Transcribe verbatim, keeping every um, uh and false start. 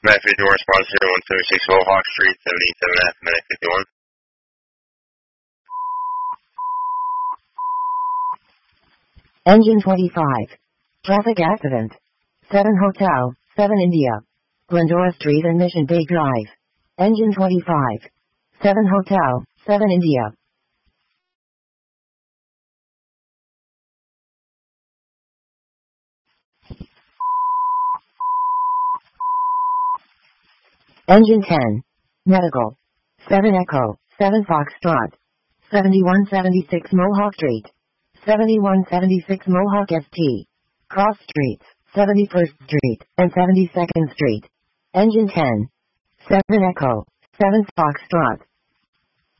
Matt fifty-one, response zero one seven six Mohawk Street, seventy-seven F, Matt fifty-one. Engine twenty-five. Traffic accident. seven Hotel, seven India. Glendora Street and Mission Bay Drive. Engine twenty-five. seven Hotel, seven India. Engine ten. Medical. seven Echo, seven Foxtrot. seventy-one seventy-six Mohawk Street. seventy-one seventy-six Mohawk S T. Cross Streets, seventy-first Street, and seventy-second Street. Engine ten. seven Echo, seven Foxtrot.